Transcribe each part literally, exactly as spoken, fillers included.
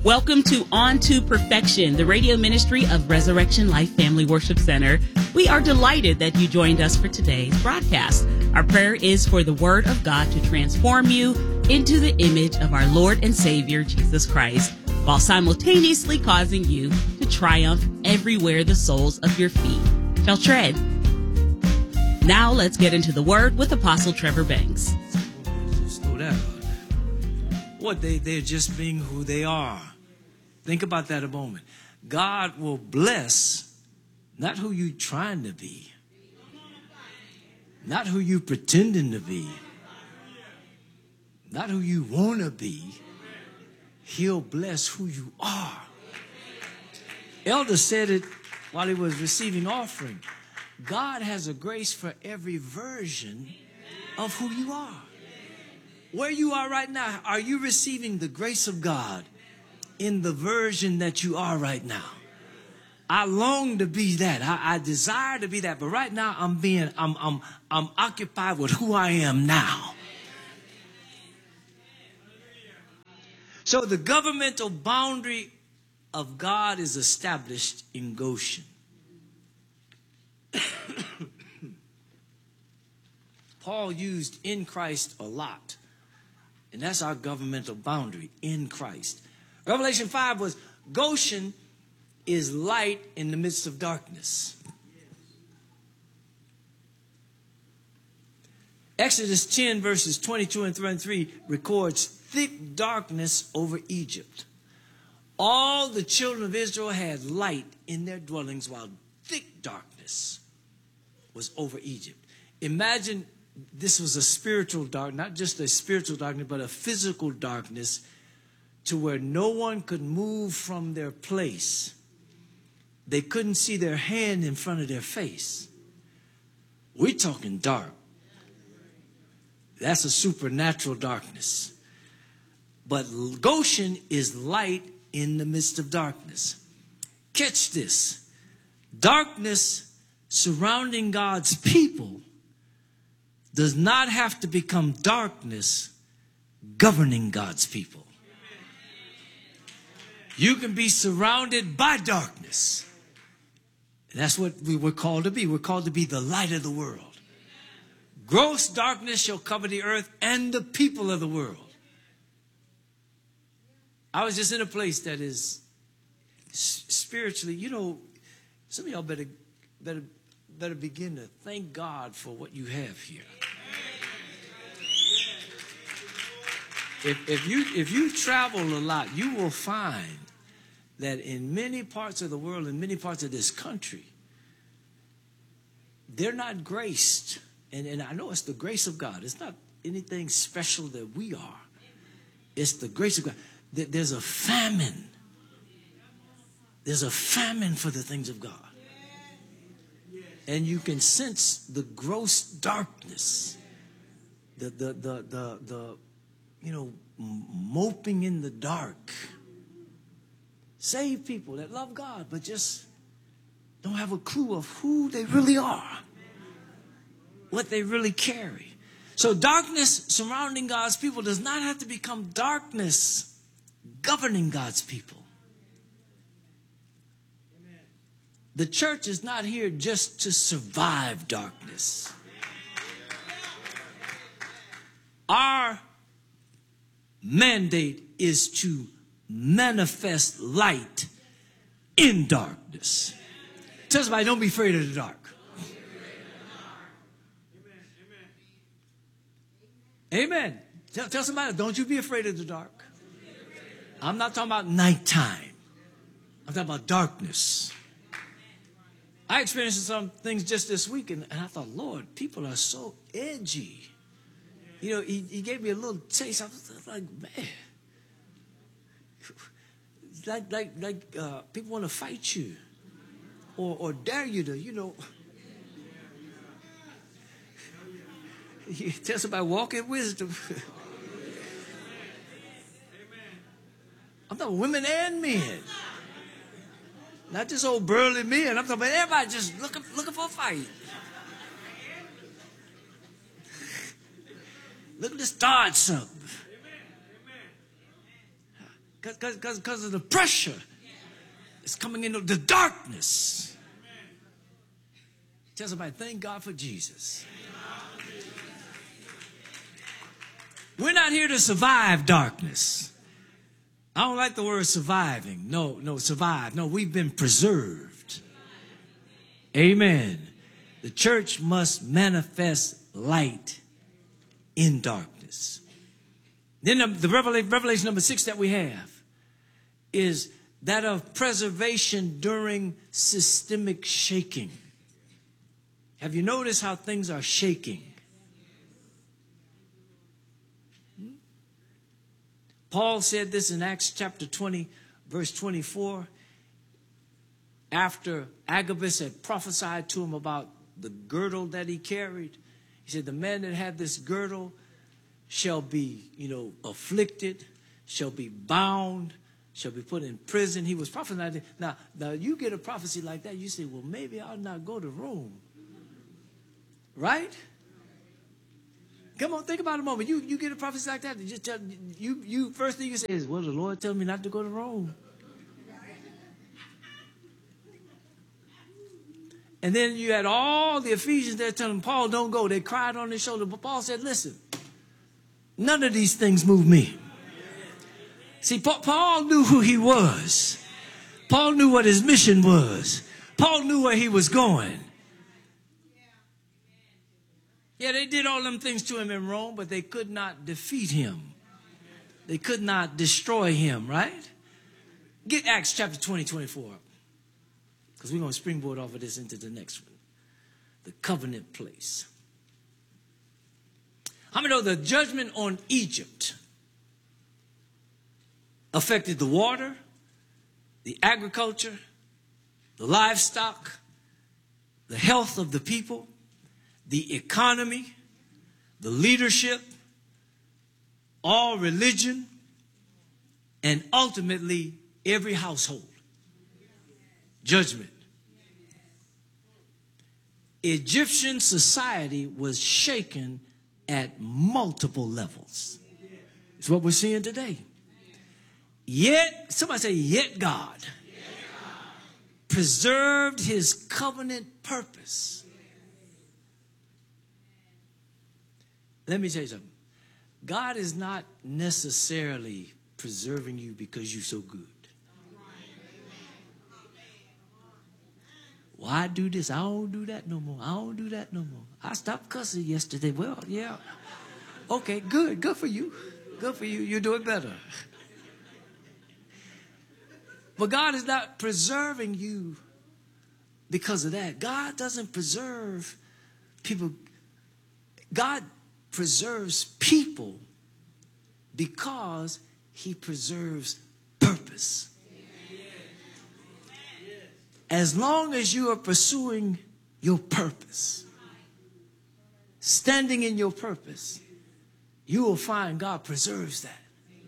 Welcome to On to Perfection, the radio ministry of Resurrection Life Family Worship Center. We are delighted that you joined us for today's broadcast. Our prayer is for the Word of God to transform you into the image of our Lord and Savior, Jesus Christ, while simultaneously causing you to triumph everywhere the soles of your feet shall tread. Now let's get into the Word with Apostle Trevor Banks. Slow down. What they, they're just being who they are. Think about that a moment. God will bless not who you're trying to be, not who you're pretending to be, not who you want to be. He'll bless who you are. Elder said it while he was receiving offering. God has a grace for every version of who you are. Where you are right now, are you receiving the grace of God in the version that you are right now? I long to be that. I, I desire to be that. But right now, I'm being, I'm, I'm, I'm occupied with who I am now. So the governmental boundary of God is established in Goshen. Paul used in Christ a lot. And that's our governmental boundary, in Christ. Revelation five was, Goshen is light in the midst of darkness. Exodus ten, verses twenty-two and twenty-three records thick darkness over Egypt. All the children of Israel had light in their dwellings, while thick darkness was over Egypt. Imagine this was a spiritual dark, not just a spiritual darkness, but a physical darkness to where no one could move from their place. They couldn't see their hand in front of their face. We're talking dark. That's a supernatural darkness. But Goshen is light in the midst of darkness. Catch this. Darkness surrounding God's people does not have to become darkness governing God's people. You can be surrounded by darkness. And that's what we were called to be. We're called to be the light of the world. Gross darkness shall cover the earth and the people of the world. I was just in a place that is spiritually, you know, some of y'all better, better, better begin to thank God for what you have here. If, if you if you travel a lot, you will find that in many parts of the world, in many parts of this country, they're not graced. And, and I know it's the grace of God. It's not anything special that we are. It's the grace of God. There's a famine. There's a famine for the things of God. And you can sense the gross darkness, the, the, the, the, the you know, moping in the dark. Saved people that love God, but just don't have a clue of who they really are, what they really carry. So darkness surrounding God's people does not have to become darkness governing God's people. The church is not here just to survive darkness. Our mandate is to manifest light in darkness. Tell somebody, don't be afraid of the dark. Amen. Tell, tell somebody, don't you be afraid of the dark. I'm not talking about nighttime. I'm talking about darkness. I experienced some things just this week, and, and I thought, Lord, people are so edgy. You know, he, he gave me a little taste. I was like, man. Like, like, like uh, people want to fight you or, or dare you to, you know. You tell somebody, walk in wisdom. I'm talking women and men. Not just old burly men. I'm talking about everybody just looking, looking for a fight. Looking to start something. because of the pressure. It's coming into the darkness. Tell somebody, thank God for Jesus. We're not here to survive darkness. I don't like the word surviving. No, no, survive. No, we've been preserved. Amen. The church must manifest light in darkness. Then the, the revelation, revelation number six that we have is that of preservation during systemic shaking. Have you noticed how things are shaking? Hmm? Paul said this in Acts chapter twenty, verse twenty-four. After Agabus had prophesied to him about the girdle that he carried, he said, the man that had this girdle shall be, you know, afflicted, shall be bound, shall be put in prison. He was prophesying. Now, now you get a prophecy like that, you say, well, maybe I'll not go to Rome. Right? Come on, think about it a moment. You, you get a prophecy like that, just tell, you, you, first thing you say is, well, the Lord told me not to go to Rome. And then you had all the Ephesians there telling Paul, don't go. They cried on his shoulder. But Paul said, listen, none of these things move me. See, Paul knew who he was. Paul knew what his mission was. Paul knew where he was going. Yeah, they did all them things to him in Rome, but they could not defeat him. They could not destroy him, right? Get Acts chapter twenty, twenty-four. Because we're going to springboard off of this into the next one. The covenant place. How many know the judgment on Egypt affected the water, the agriculture, the livestock, the health of the people, the economy, the leadership, all religion, and ultimately every household? Judgment. Egyptian society was shaken at multiple levels. It's what we're seeing today. Yet, somebody say, yet God, yet God preserved his covenant purpose. Let me tell you something. God is not necessarily preserving you because you're so good. Well, I do this. I don't do that no more. I don't do that no more. I stopped cussing yesterday. Well, yeah. Okay, good. Good for you. Good for you. You're doing better. But God is not preserving you because of that. God doesn't preserve people. God preserves people because he preserves purpose. As long as you are pursuing your purpose, standing in your purpose, you will find God preserves that.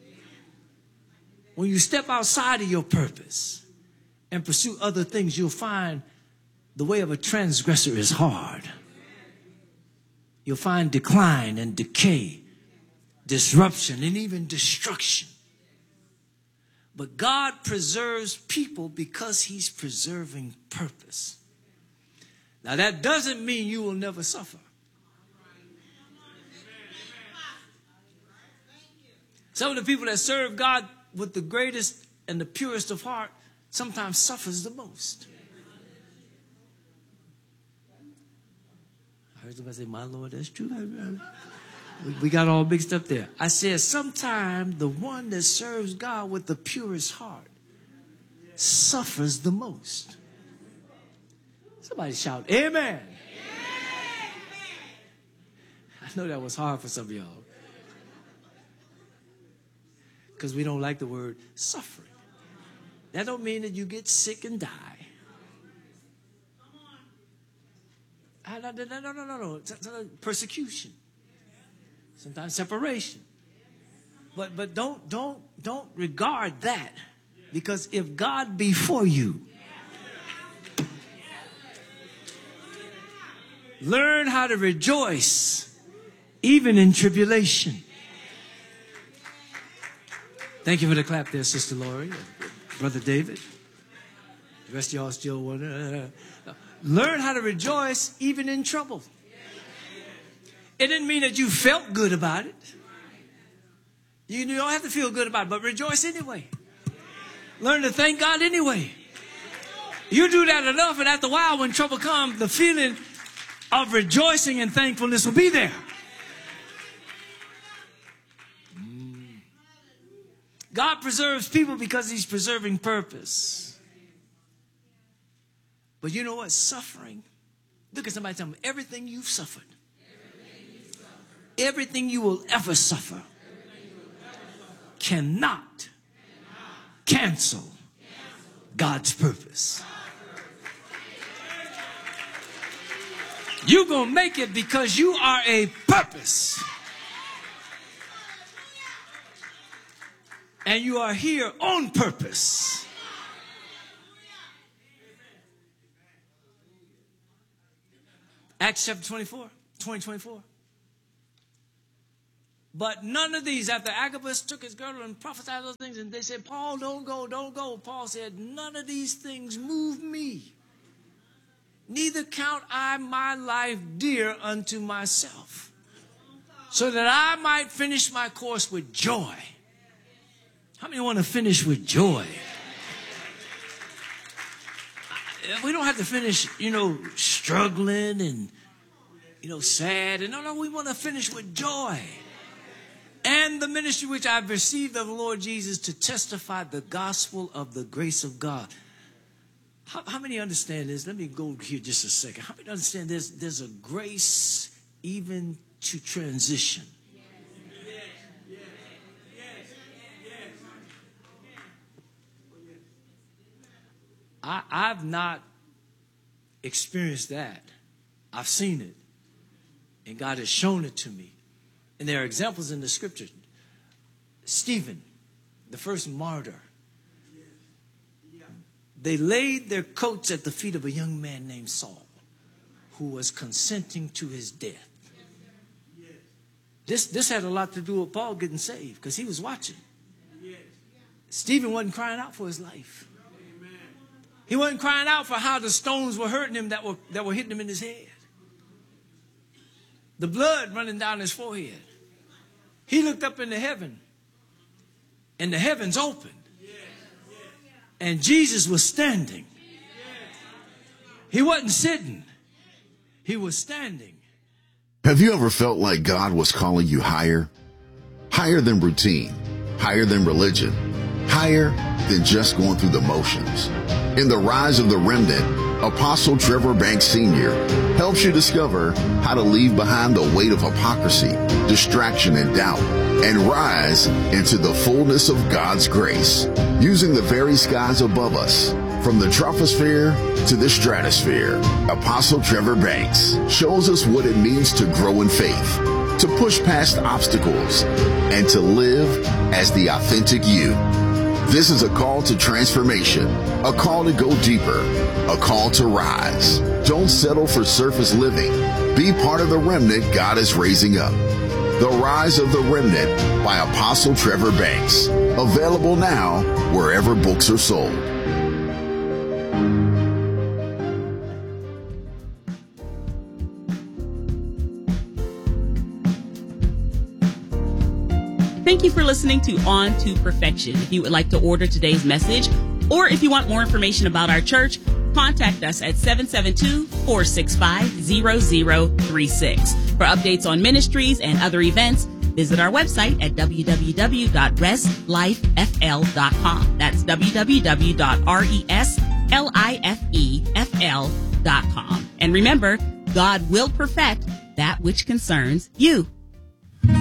When you step outside of your purpose and pursue other things, you'll find the way of a transgressor is hard. You'll find decline and decay, disruption, and even destruction. But God preserves people because he's preserving purpose. Now, that doesn't mean you will never suffer. Some of the people that serve God with the greatest and the purest of heart sometimes suffers the most. I heard somebody say, my Lord, that's true. We got all mixed up there. I said, sometimes the one that serves God with the purest heart suffers the most. Somebody shout, amen. Amen. I know that was hard for some of y'all. Because we don't like the word suffering. That don't mean that you get sick and die. No, no, no, no, no, no. Persecution. Sometimes separation. But but don't don't don't regard that, because if God be for you, learn how to rejoice even in tribulation. Thank you for the clap there, Sister Lori, Brother David. The rest of y'all still want to uh, learn how to rejoice even in trouble. It didn't mean that you felt good about it. You don't have to feel good about it, but rejoice anyway. Learn to thank God anyway. You do that enough, and after a while, when trouble comes, the feeling of rejoicing and thankfulness will be there. God preserves people because he's preserving purpose. But you know what? Suffering. Look at somebody, tell them, everything you've suffered, everything, you've suffered, everything you will ever suffer, will ever suffer cannot, cannot cancel, cancel God's purpose. You're going to make it because you are a purpose. And you are here on purpose. Acts chapter twenty-four, twenty, twenty-four. But none of these, after Agabus took his girdle and prophesied those things, and they said, Paul, don't go, don't go. Paul said, none of these things move me. Neither count I my life dear unto myself, so that I might finish my course with joy. How many want to finish with joy? We don't have to finish, you know, struggling and, you know, sad. And no, no, we want to finish with joy. And the ministry which I've received of the Lord Jesus to testify the gospel of the grace of God. How, how many understand this? Let me go here just a second. How many understand this? There's a grace even to transition. I, I've not experienced that. I've seen it. And God has shown it to me. And there are examples in the scripture. Stephen, the first martyr. They laid their coats at the feet of a young man named Saul, who was consenting to his death. This, this had a lot to do with Paul getting saved, because he was watching. Stephen wasn't crying out for his life. He wasn't crying out for how the stones were hurting him that were, that were hitting him in his head. The blood running down his forehead. He looked up into heaven, and the heavens opened. And Jesus was standing. He wasn't sitting. He was standing. Have you ever felt like God was calling you higher? Higher than routine, higher than religion, higher than just going through the motions. In The Rise of the Remnant, Apostle Trevor Banks Senior helps you discover how to leave behind the weight of hypocrisy, distraction, and doubt, and rise into the fullness of God's grace, using the very skies above us. From the troposphere to the stratosphere, Apostle Trevor Banks shows us what it means to grow in faith, to push past obstacles, and to live as the authentic you. This is a call to transformation, a call to go deeper, a call to rise. Don't settle for surface living. Be part of the remnant God is raising up. The Rise of the Remnant by Apostle Trevor Banks. Available now wherever books are sold. Thank you for listening to On to Perfection. If you would like to order today's message, or if you want more information about our church, contact us at seven seven two, four six five, zero zero three six. For updates on ministries and other events, visit our website at w w w dot rest life f l dot com. That's w w w dot rest life f l dot com. And remember, God will perfect that which concerns you.